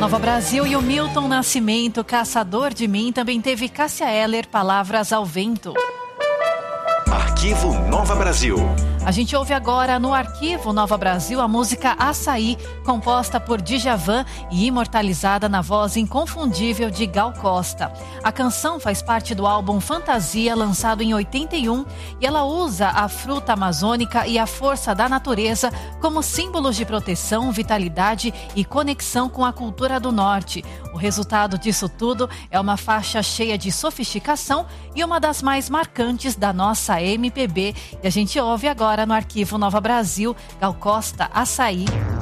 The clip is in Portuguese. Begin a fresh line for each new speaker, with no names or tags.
Nova Brasil e o Milton Nascimento, Caçador de Mim, também teve Cássia Eller, Palavras ao Vento.
Arquivo Nova Brasil.
A gente ouve agora no Arquivo Nova Brasil a música Açaí, composta por Djavan e imortalizada na voz inconfundível de Gal Costa. A canção faz parte do álbum Fantasia, lançado em 81, e ela usa a fruta amazônica e a força da natureza como símbolos de proteção, vitalidade e conexão com a cultura do norte. O resultado disso tudo é uma faixa cheia de sofisticação e uma das mais marcantes da nossa MPB. E a gente ouve agora no Arquivo Nova Brasil, Gal Costa, Açaí.